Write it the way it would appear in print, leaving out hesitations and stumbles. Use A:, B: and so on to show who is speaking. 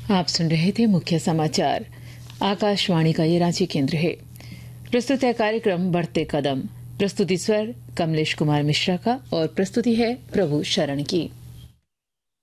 A: आप सुन रहे थे मुख्य समाचार। आकाशवाणी का ये रांची केंद्र है। प्रस्तुत है कार्यक्रम बढ़ते कदम। प्रस्तुति स्वर कमलेश कुमार मिश्रा का और प्रस्तुति है प्रभु शरण की।